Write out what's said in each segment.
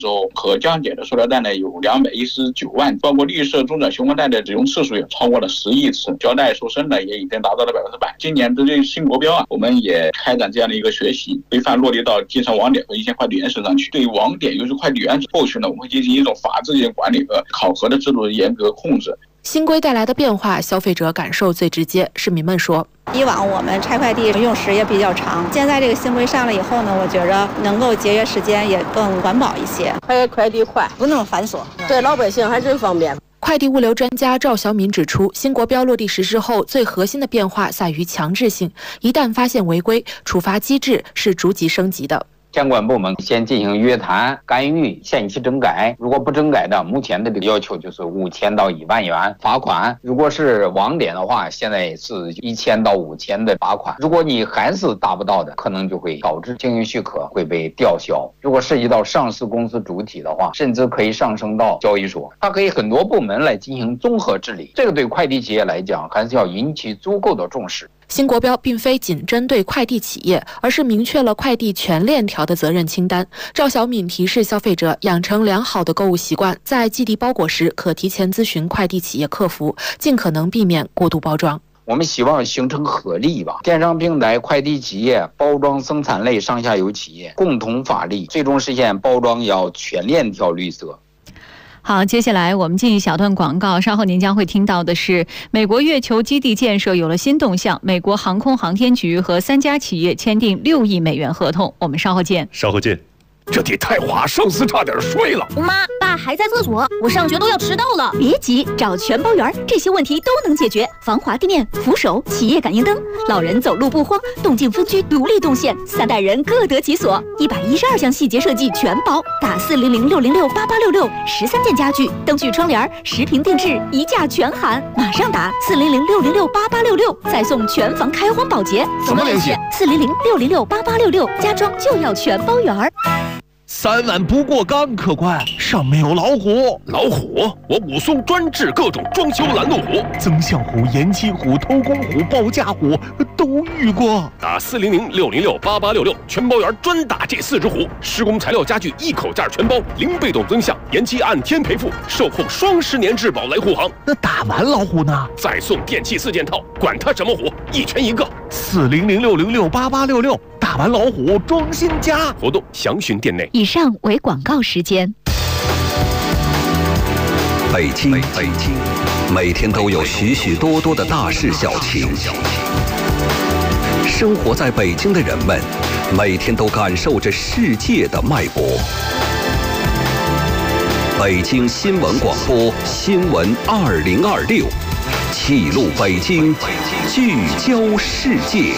可降解的塑料袋呢有219万，包括绿色中转循环袋的使用次数也超过了10亿次，胶带瘦身呢也已经达到了100%。今年针对新国标我们也开展这样的一个学习，规范落地到基层网点和一线快递员身上去。对于网点尤其快递员，后续呢我们会进行一种法制性管理和考核的制度的严格控制。 新规带来的变化，消费者感受最直接。市民们说， 以往我们拆快递用时也比较长，现在这个新规上了以后呢，我觉着能够节约时间，也更环保一些。 快递快，不那么繁琐，对老百姓还真方便。 快递物流专家赵小敏指出，新国标落地实施后，最核心的变化在于强制性，一旦发现违规，处罚机制是逐级升级的。 相关部门先进行约谈、干预、限期整改，如果不整改的，目前的这个要求就是5000到1万元罚款。如果是网点的话，现在是1000到5000的罚款。如果你还是达不到的，可能就会导致经营许可会被吊销。如果涉及到上市公司主体的话，甚至可以上升到交易所。它可以很多部门来进行综合治理，这个对快递企业来讲还是要引起足够的重视。 新国标并非仅针对快递企业，而是明确了快递全链条的责任清单。赵小敏提示消费者养成良好的购物习惯，在寄递包裹时可提前咨询快递企业客服，尽可能避免过度包装。 我们希望形成合力吧，电商平台、快递企业、包装生产类上下游企业共同发力，最终实现包装要全链条绿色。 好，接下来我们进一小段广告，稍后您将会听到的是美国月球基地建设有了新动向，美国航空航天局和3家企业签订6亿美元合同。我们稍后见。 这地太滑，上司差点睡了。 妈，爸还在厕所，我上学都要迟到了。别急，找全包园，这些问题都能解决。防滑地面、扶手、企业感应灯，老人走路不慌，动静分区独立动线，3代人各得其所。112项细节设计全包，打400-606-8866，13件家具、灯具、窗帘、10瓶定制，一价全含。马上打400-606-8866，再送全房开荒保洁。 怎么联系 ？400-606-8866，家装就要全包园。 3碗不过冈，客官，上面有老虎。老虎？我武松专治各种装修拦路虎，增项虎、延期虎、偷工虎、报价虎都遇过。打400-606-8866，全包园专打这4只虎。施工材料家具一口价全包，零被动增项，延期按天赔付，售后双10年质保来护航。 那打完老虎呢？ 再送电器4件套，管它什么虎，一拳一个。 400-606-8866，打完老虎装新家。 活动详询店内。 以上为广告时间。 北京，每天都有许许多多的大事小情。生活在北京的人们，每天都感受着世界的脉搏。北京新闻广播新闻2026，记录北京，聚焦世界。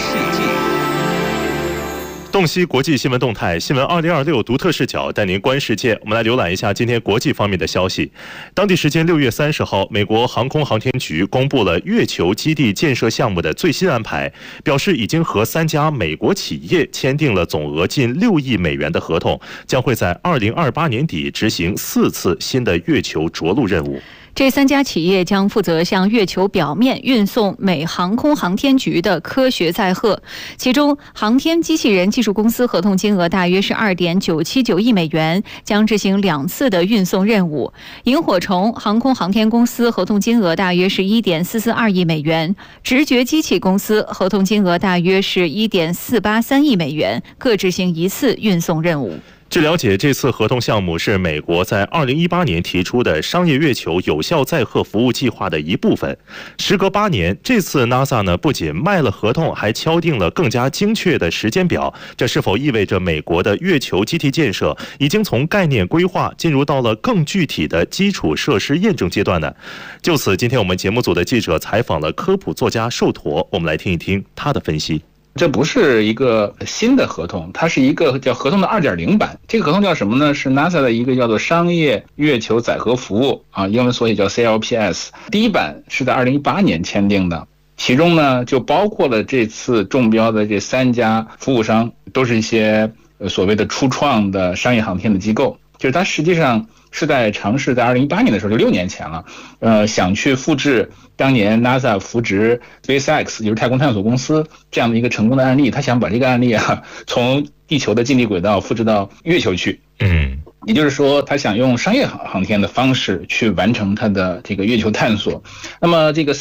洞悉国际新闻动态，新闻2026独特视角带您观世界。我们来浏览一下今天国际方面的消息。当地时间6月30号，美国航空航天局公布了月球基地建设项目的最新安排，表示已经和3家美国企业签订了总额近6亿美元的合同，将会在2028年底执行4次新的月球着陆任务。 这3家企业将负责向月球表面运送美航空航天局的科学载荷，其中航天机器人技术公司合同金额大约是2.979亿美元，将执行2次的运送任务。萤火虫航空航天公司合同金额大约是1.442亿美元，直觉机器公司合同金额大约是1.483亿美元，各执行1次运送任务。 据了解，这次合同项目是美国在2018年提出的商业月球有效载荷服务计划的一部分。时隔8年，这次 NASA 呢不仅卖了合同，还敲定了更加精确的时间表。这是否意味着美国的月球基地建设已经从概念规划进入到了更具体的基础设施验证阶段呢？就此，今天我们节目组的记者采访了科普作家寿陀，我们来听一听他的分析。 这不是一个新的合同，它是一个叫合同的2.0版。这个合同叫什么呢？是 NASA 的一个叫做商业月球载荷服务英文缩写叫 CLPS。第一版是在2018年签订的，其中呢就包括了这次中标的这3家服务商，都是一些所谓的初创的商业航天的机构。就是它实际上是在尝试在2018年的时候，就6年前了，想去复制当年 NASA 扶植 SpaceX 就是太空探索公司这样的一个成功的案例，他想把这个案例从地球的近地轨道复制到月球去。 也就是说，他想用商业航天的方式去完成他的这个月球探索。那么这个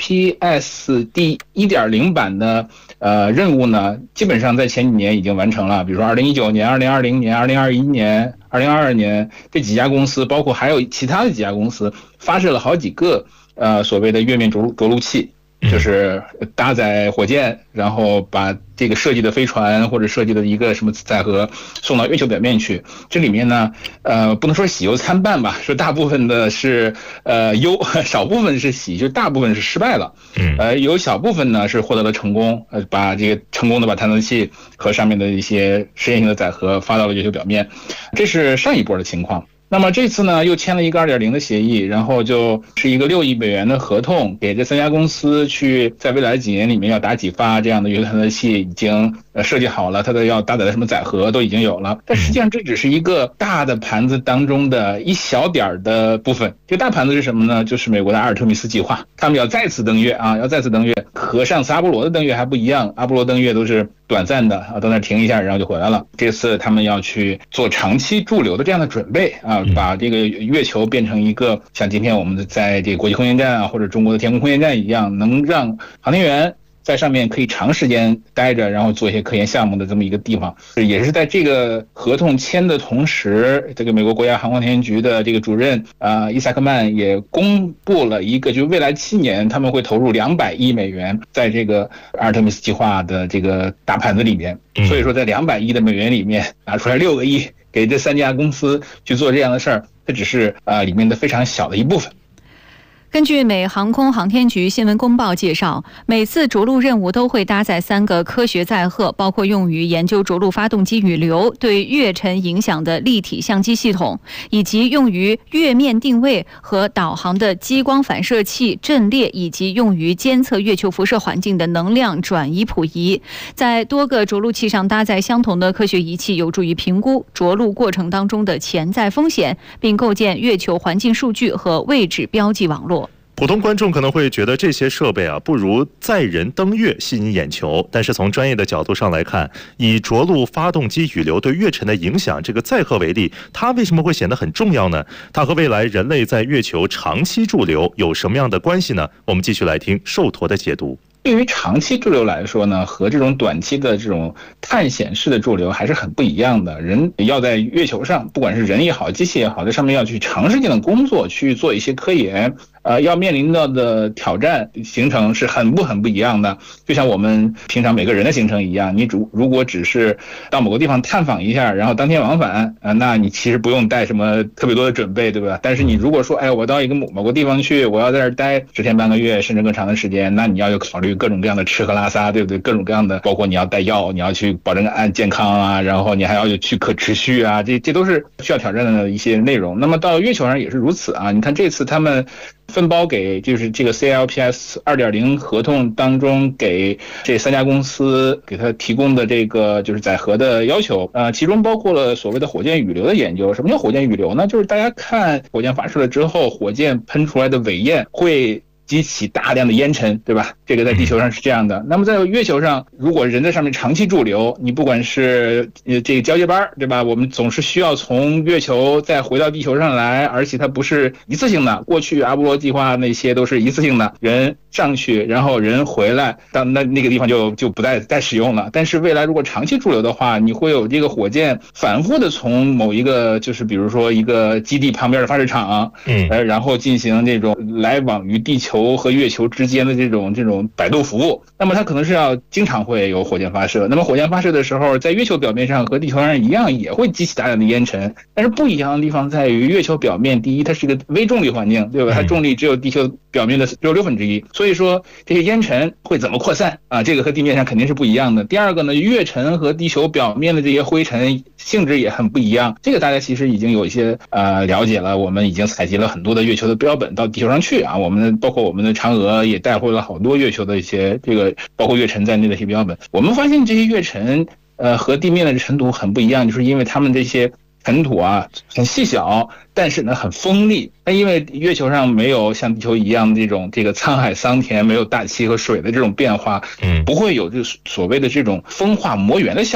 CLPS 第 1.0 版的任务呢，基本上在前几年已经完成了，比如说2019年、2020年、2021年、2022年这几家公司，包括还有其他的几家公司发射了好几个所谓的月面着陆器。就是搭载火箭，然后把这个设计的飞船或者设计的一个什么载荷送到月球表面去。这里面呢，不能说喜忧参半吧，说大部分的是忧，少部分是喜，就大部分是失败了。有小部分呢是获得了成功，把这个成功的把探测器和上面的一些实验性的载荷发到了月球表面，这是上一波的情况。那么这次呢，又签了一个 2.0 的协议，然后就是一个6亿美元的合同，给这3家公司去在未来几年里面要打几发这样的月球探测器，已经设计好了，它的要搭载的什么载荷都已经有了。但实际上这只是一个大的盘子当中的一小点的部分。这个大盘子是什么呢？就是美国的阿尔忒弥斯计划，他们要再次登月啊，要再次登月，和上次阿波罗的登月还不一样。阿波罗登月都是短暂的啊，到那停一下然后就回来了。这次他们要去做长期驻留的这样的准备啊，把这个月球变成一个像今天我们在这个国际空间站啊或者中国的天宫空间站一样，能让航天员在上面可以长时间待着，然后做一些科研项目的这么一个地方。也是在这个合同签的同时，这个美国国家航空航天局的这个主任伊萨克曼也公布了一个，就未来7年他们会投入200亿美元在这个阿尔忒弥斯计划的这个大盘子里面。所以说在200亿的美元里面拿出来6个亿给这3家公司去做这样的事儿，这只是里面的非常小的一部分。 根据美航空航天局新闻公报介绍，每次着陆任务都会搭载3个科学载荷，包括用于研究着陆发动机羽流对月尘影响的立体相机系统，以及用于月面定位和导航的激光反射器阵列，以及用于监测月球辐射环境的能量转移谱仪。在多个着陆器上搭载相同的科学仪器，有助于评估着陆过程当中的潜在风险，并构建月球环境数据和位置标记网络。 普通观众可能会觉得这些设备不如载人登月吸引眼球，但是从专业的角度上来看，以着陆发动机羽流对月尘的影响这个载荷为例，它为什么会显得很重要呢？它和未来人类在月球长期驻留有什么样的关系呢？我们继续来听寿陀的解读。 对于长期驻留来说呢，和这种短期的这种探险式的驻留还是很不一样的。人要在月球上，不管是人也好，机器也好，在上面要去长时间的工作，去做一些科研，要面临到的挑战行程是很不一样的。就像我们平常每个人的行程一样，你如果只是到某个地方探访一下，然后当天往返那你其实不用带什么特别多的准备，对吧？但是你如果说，我到一个某个地方去，我要在这儿待10天半个月，甚至更长的时间，那你要有考虑各种各样的吃喝拉撒，对不对？各种各样的，包括你要带药，你要去保证健康啊，然后你还要去可持续啊，这都是需要挑战的一些内容。那么到月球上也是如此啊。你看这次他们分包给就是这个 CLPS 2.0 合同当中给这3家公司给他提供的这个就是载荷的要求，其中包括了所谓的火箭羽流的研究。什么叫火箭羽流呢？就是大家看火箭发射了之后，火箭喷出来的尾焰会激起大量的烟尘，对吧？这个在地球上是这样的。那么在月球上，如果人在上面长期驻留，你不管是这个交接班，对吧？我们总是需要从月球再回到地球上来，而且它不是一次性的。过去阿波罗计划那些都是一次性的，人上去，然后人回来，到那个地方就不再使用了。但是未来如果长期驻留的话，你会有这个火箭反复的从某一个就是比如说一个基地旁边的发射场，然后进行这种来往于地球和月球之间的这种摆渡服务。那么它可能是要经常会有火箭发射，那么火箭发射的时候在月球表面上和地球上一样也会激起大量的烟尘，但是不一样的地方在于月球表面，第一它是一个微重力环境，对吧？它重力只有地球表面的1/6，所以说这些烟尘会怎么扩散啊？这个和地面上肯定是不一样的。第二个呢，月尘和地球表面的这些灰尘性质也很不一样，这个大家其实已经有一些了解了。我们已经采集了很多的月球的标本到地球上去啊，包括我们的嫦娥也带回了好多月球的一些这个包括月尘在内的一些标本。我们发现这些月尘和地面的尘土很不一样，就是因为它们这些尘土很细小，但是呢很锋利。那因为月球上没有像地球一样这个沧海桑田，没有大气和水的这种变化，不会有所谓的这种风化膜原的效应。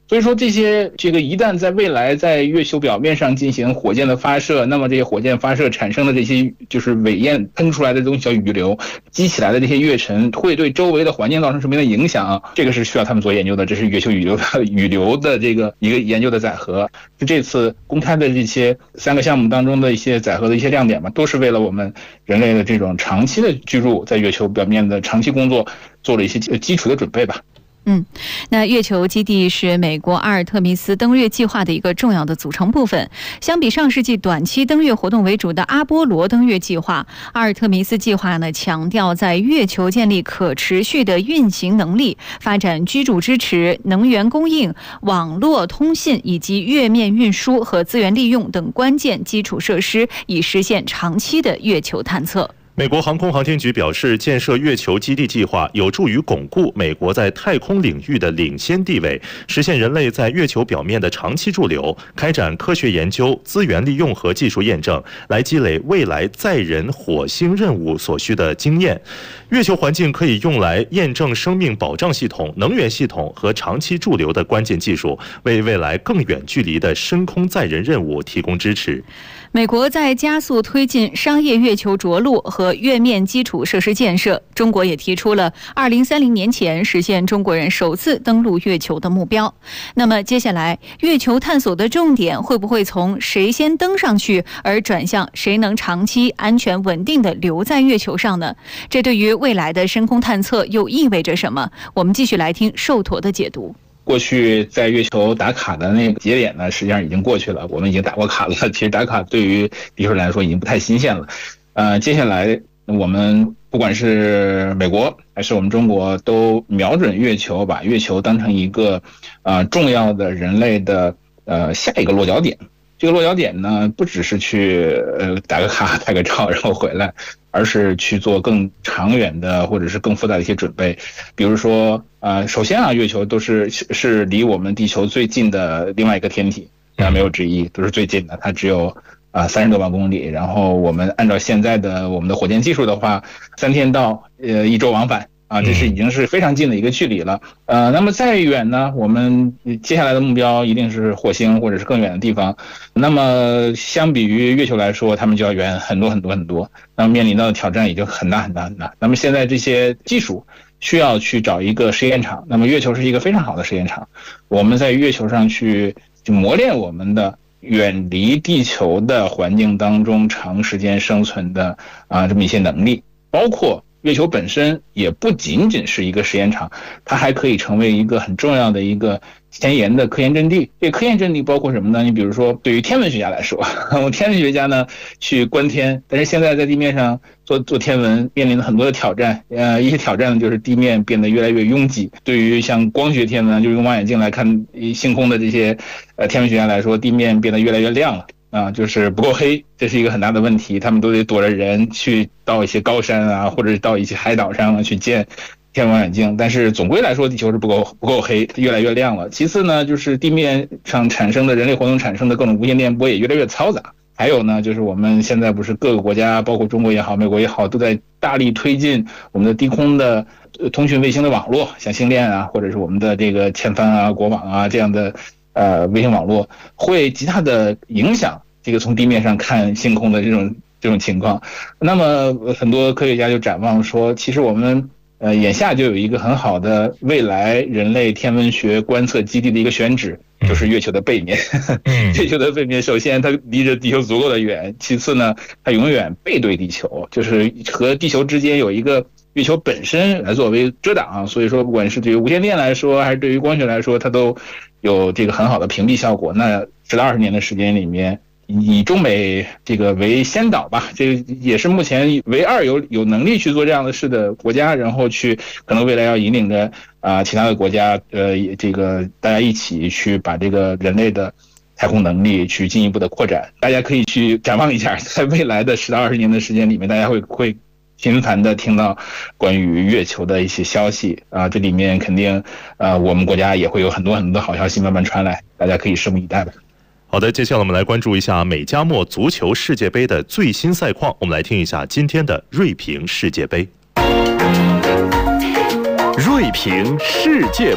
所以说这个一旦在未来在月球表面上进行火箭的发射，那么这些火箭发射产生的这些就是尾焰喷出来的东西叫雨流，积起来的这些月尘会对周围的环境造成什么样的影响，这个是需要他们做研究的。这是月球雨流的这个一个研究的载荷，是这次公开的这些3个项目当中的一些载荷的一些亮点吧，都是为了我们人类的这种长期的居住在月球表面的长期工作做了一些基础的准备吧。 那月球基地是美国阿尔特弥斯登月计划的一个重要的组成部分。相比上世纪短期登月活动为主的阿波罗登月计划，阿尔特弥斯计划呢强调在月球建立可持续的运行能力，发展居住支持、能源供应、网络通信以及月面运输和资源利用等关键基础设施，以实现长期的月球探测。 美国航空航天局表示，建设月球基地计划有助于巩固美国在太空领域的领先地位，实现人类在月球表面的长期驻留，开展科学研究、资源利用和技术验证，来积累未来载人火星任务所需的经验。月球环境可以用来验证生命保障系统、能源系统和长期驻留的关键技术，为未来更远距离的深空载人任务提供支持。 美国在加速推进商业月球着陆和月面基础设施建设，中国也提出了2030年前实现中国人首次登陆月球的目标。那么接下来，月球探索的重点会不会从谁先登上去而转向谁能长期安全稳定地留在月球上呢？这对于未来的深空探测又意味着什么？我们继续来听寿陀的解读。 过去在月球打卡的那个节点呢，实际上已经过去了，我们已经打过卡了。其实打卡对于地球人来说已经不太新鲜了。接下来我们不管是美国还是我们中国，都瞄准月球，把月球当成一个重要的人类的下一个落脚点。这个落脚点呢，不只是去打个卡、拍个照然后回来，而是去做更长远的或者是更复杂的一些准备。比如说首先月球都是离我们地球最近的另外一个天体，没有之一，都是最近的，它只有30多万公里。然后我们按照现在的我们的火箭技术的话，3天到1周往返这是已经是非常近的一个距离了。那么再远呢，我们接下来的目标一定是火星或者是更远的地方。那么相比于月球来说，他们就要远很多很多很多，那么面临到的挑战也就很大很大很大。那么现在这些技术需要去找一个实验场，那么月球是一个非常好的实验场。我们在月球上去磨练我们的远离地球的环境当中长时间生存的这么一些能力，包括月球本身也不仅仅是一个实验场，它还可以成为一个很重要的一个前沿的科研阵地。这个科研阵地包括什么呢？你比如说对于天文学家来说，我们天文学家呢去观天，但是现在在地面上做天文面临了很多的挑战。一些挑战呢就是地面变得越来越拥挤。对于像光学天文，就是用望远镜来看星空的这些天文学家来说，地面变得越来越亮了。就是不够黑，这是一个很大的问题。他们都得躲着人去到一些高山或者是到一些海岛上去建天文望远镜。但是总归来说，地球是不够黑，越来越亮了。其次呢，就是地面上产生的人类活动产生的各种无线电波也越来越嘈杂。还有呢，就是我们现在不是各个国家，包括中国也好，美国也好，都在大力推进我们的低空的通讯卫星的网络，像星链或者是我们的这个千帆国网这样的卫星网络，会极大的影响这个从地面上看星空的这种情况。那么很多科学家就展望说，其实我们眼下就有一个很好的未来人类天文学观测基地的一个选址，就是月球的背面。月球的背面，首先它离着地球足够的远，其次呢，它永远背对地球，就是和地球之间有一个月球本身来作为遮挡。所以说不管是对于无线电来说还是对于光学来说，它都有这个很好的屏蔽效果。那10到20年的时间里面，以中美这个为先导吧，这个也是目前唯二有能力去做这样的事的国家，然后去可能未来要引领着其他的国家这个大家一起去把这个人类的太空能力去进一步的扩展。大家可以去展望一下，在未来的10到20年的时间里面，大家会频繁的听到关于月球的一些消息这里面肯定我们国家也会有很多很多的好消息慢慢传来，大家可以拭目以待吧。 好的，接下来我们来关注一下美加墨足球世界杯的最新赛况。我们来听一下今天的锐评世界杯。 锐评世界